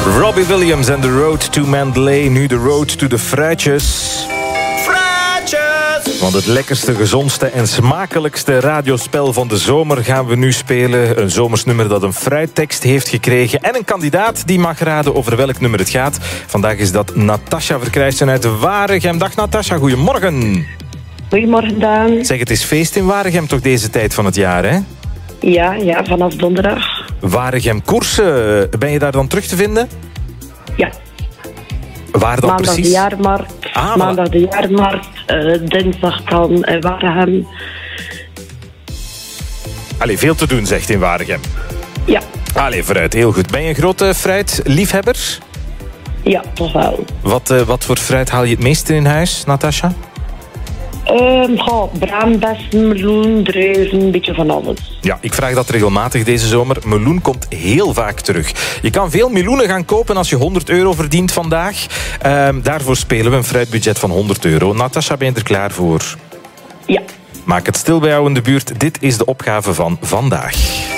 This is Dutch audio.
Robbie Williams en The Road to Mandalay. Nu de Road to the Fruitjes. Want het lekkerste, gezondste en smakelijkste radiospel van de zomer gaan we nu spelen. Een zomersnummer dat een fruittekst heeft gekregen. En een kandidaat die mag raden over welk nummer het gaat. Vandaag is dat Natasha Verkrijsen uit Waregem. Dag Natasha, goedemorgen. Goedemorgen, Daan. Zeg, het is feest in Waregem toch deze tijd van het jaar, hè? Ja, vanaf donderdag. Waregem koersen, ben je daar dan terug te vinden? Ja. Waar dan Maandag precies? de jaarmarkt. Maandag de jaarmarkt. Dinsdag dan Waregem. Allee, veel te doen, zegt in Waregem. Ja. Allee, vooruit, heel goed. Ben je een grote fruitliefhebber? Ja, toch wel. Wat voor fruit haal je het meeste in huis, Natasha? Braambessen, meloen, druiven, een beetje van alles. Ja, ik vraag dat regelmatig deze zomer. Meloen komt heel vaak terug. Je kan veel meloenen gaan kopen als je €100 verdient vandaag. Daarvoor spelen we een fruitbudget van €100. Natasha, ben je er klaar voor? Ja. Maak het stil bij jou in de buurt. Dit is de opgave van vandaag.